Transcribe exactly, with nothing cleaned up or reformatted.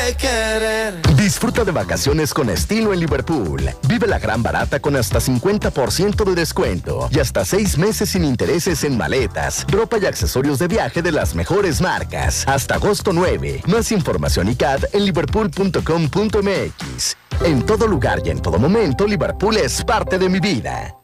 de querer. Disfruta de vacaciones con estilo en Liverpool. Vive la gran barata con hasta cincuenta por ciento de descuento y hasta seis meses sin intereses en maletas, ropa y accesorios de viaje de las mejores marcas. Hasta agosto nueve. Más información y C A D en liverpool punto com punto m x. En todo lugar y en todo momento, Liverpool es parte de mi vida.